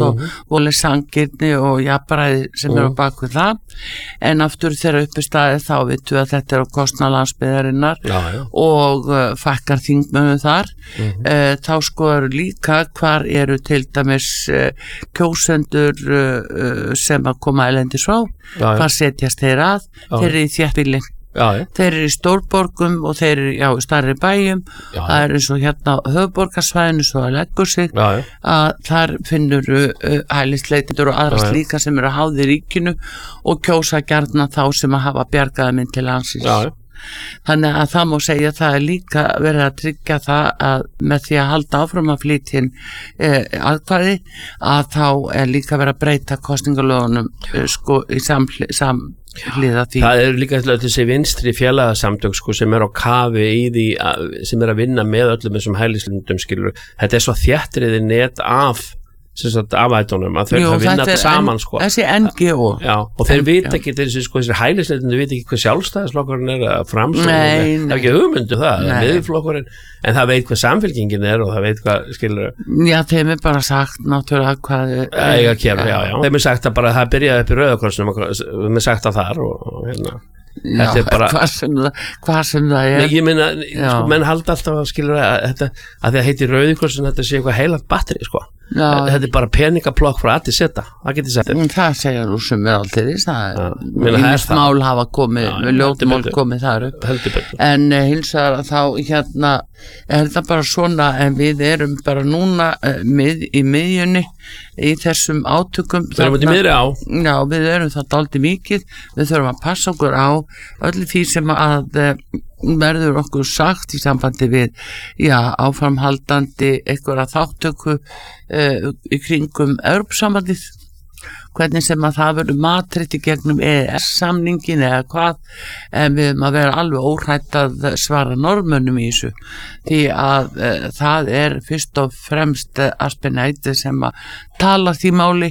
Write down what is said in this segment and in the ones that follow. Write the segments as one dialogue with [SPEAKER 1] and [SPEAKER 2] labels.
[SPEAKER 1] og volið sangirni og jafnræði sem eru á baku það, en aftur þegar uppi staðið þá vitum við að þetta er á kostnað landsbyggðarinnar og fækkar þingmönnum þar. Þá sko eru líka hvar eru til dæmis kjósendur sem að koma erlendis frá, hvar setjast þeir að, þeir eru í þéttbýli. Þeir eru í stórborgum og þeir eru í stærri bæjum. Það er eins og hérna höfuðborgarsvæðinu svo að leggur sig að þar finnur hælisleitendur og aðra slíka sem eru að háði ríkinu og kjósa gjarna þá sem að hafa bjargaða mynd til landsins. Þannig að það má segja að það er líka verið að tryggja það að með því að halda áfram að flytja inn atkvæði að þá er líka verið að breyta kosningalögunum sko í samhliða því.
[SPEAKER 2] Það eru líka þessi vinstri félagasamtök sko sem er á kafi í því sem er að vinna með öllum þessum hælislundum skilur. Þetta er svo þéttriði net af afætunum að þau vinna þetta saman sko.
[SPEAKER 1] Þessi NGO
[SPEAKER 2] og þeir vita ekki þessir hælisleitundu vita ekki hvað sjálfstæðisflokkurinn er að framsókn, það er ekki hugmyndu það miðflokkurinn, en það veit hvað samfylkingin er og það veit hvað skilur.
[SPEAKER 1] Þeim er bara sagt náttúrulega hvað
[SPEAKER 2] þeim er sagt að bara það byrjaði upp í Rauða Krossinum, þeim er sagt að þar og hérna
[SPEAKER 1] bara, hvað sem það er.
[SPEAKER 2] Ég meina, menn halda alltaf að skilur að þetta, að því að heiti Rauði Krossin þetta sé eitthvað heilagt batteri sko. Þetta er bara peningaplokk frá að til setja, það getur sagt.
[SPEAKER 1] Það segja nú sem er alltaf þess mál hafa komið, ljótmál komið þar upp, en hins vegar þá hérna er þetta bara svona, en við erum bara núna í miðjunni í þessum átökum.
[SPEAKER 2] Við erum út í miðri á.
[SPEAKER 1] Já, við erum það dálítið mikið, við þurfum að passa okkur á öllu því sem að verður okkur sagt í sambandi við áframhaldandi einhverja þáttöku í kringum Evrópusambandið, hvernig sem að það verður matreitt í gegnum EES-samningin eða hvað, en við erum að vera alveg óhrætt að svara Norðmönnum í þessu, því að það er fyrst og fremst Aspinæti sem að tala því máli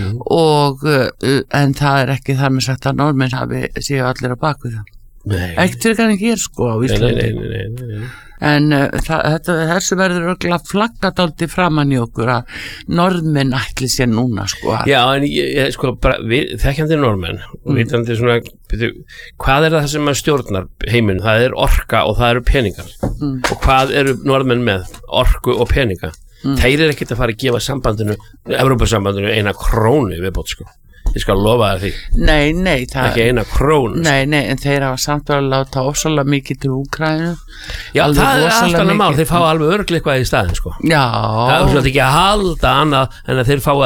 [SPEAKER 1] og en það er ekki þar með sagt að Norðmenn séu allir á baku það. Ekkert fyrir kann ekki sko á Íslandi. Nei. En þessu verður örugglega flaggat aldrei framan í okkur að Norðmenn ætli sér núna sko.
[SPEAKER 2] Já, en ég sko bara þekkjandi Norðmenn og vitandi svona hvað er það sem að stjórnar heiminn? Það er orka og það eru peningar. Og hvað eru Norðmenn með? Orku og peninga. Þeir eru ekkert að fara að gefa sambandinu, Evrópusambandinu eina krónu viðbót sko. Ég skal lofa þér því.
[SPEAKER 1] Nei, það
[SPEAKER 2] ekki eina krónu.
[SPEAKER 1] Nei, en þeir hafa samt að láta ofsalega mikið til Úkraínu.
[SPEAKER 2] Já, það er allt annað mál, þeir fá alveg örugglega eitthvað í staðinn sko.
[SPEAKER 1] Já.
[SPEAKER 2] Það er svolítið ekki að halda annað en að þeir fá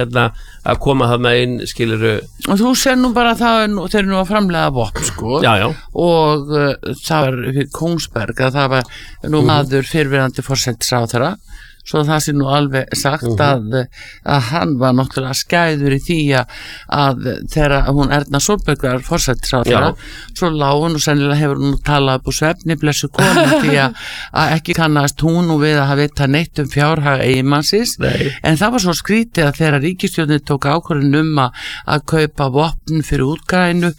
[SPEAKER 2] að koma það með inn skiluru. Og
[SPEAKER 1] þú sér nú bara þeir eru nú að framlega vopn sko.
[SPEAKER 2] Já.
[SPEAKER 1] Og það var fyrir Kongsberg að það var nú maður fyrrverandi forsætisráðherra. Svo það sé nú alveg sagt að hann var náttúrulega skæður í því að þegar hún Erna Solberg var forsætisráðherra, svo lá hún og sennilega hefur hún talað upp úr svefni blessu konum því að ekki kannast hún og við að hafa vita neitt fjárhag eiginmannsins, en það var svo skrítið að þegar ríkisstjórnin tók ákvörðun að kaupa vopn fyrir Úkraínu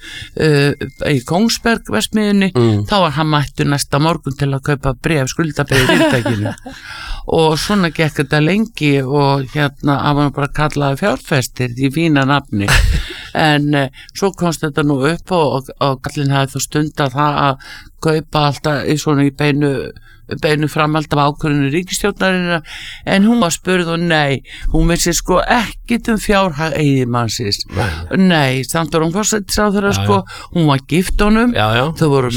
[SPEAKER 1] í Kongsberg verksmiðjunni, þá var hann mættur næsta morgun til að kaupa skuldabréf fyrirtækinu og svona gekk þetta lengi og hann var bara kallaði fjárfestir í fína nafni en svo komst þetta nú upp og kallinn hafði þá stundað það að kaupa alltaf í svona í beinu framhald af ákvörðinu ríkisstjórnarinnar, en hún var spurð og nei, hún vissi sko ekkit fjárhag eiginmannsins. Nei, samt var hún forsætisráðherra sko, hún var gift honum, þau voru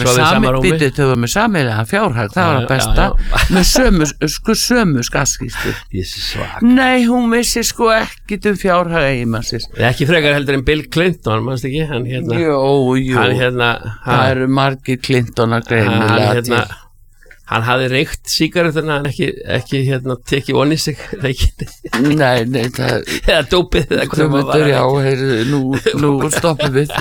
[SPEAKER 1] með sameiginlega fjárhag, það var að besta, með sömu skattskýrslu. Nei, hún vissi sko ekkit fjárhag eiginmannsins.
[SPEAKER 2] Ekki frekar heldur en Bill Clinton, mannst ekki?
[SPEAKER 1] Jú, það eru margir Clintonar greinilega til.
[SPEAKER 2] Hann hafði reykt sígaretuna en ekki tekið onni sig reykindi.
[SPEAKER 1] Nei, það
[SPEAKER 2] eða dópið eða hvað það var.
[SPEAKER 1] Já, nú stoppum við.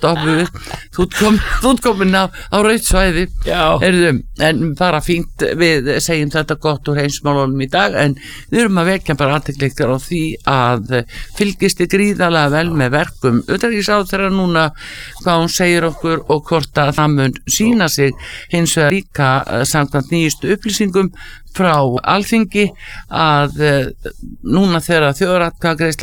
[SPEAKER 1] Þú ert komin á rautt svæði. En bara fínt, við segjum þetta gott úr heimsmálunum í dag, en við erum að vekja bara athygli á því að fylgist gríðarlega vel með verkum utanríkisráðherra núna, hvað hún segir okkur og hvort að það mun sýna sig hins vegar líka samkvæmt nýjustu upplýsingum frá Alþingi að núna þegar þjóðaratkvæðagreiðsla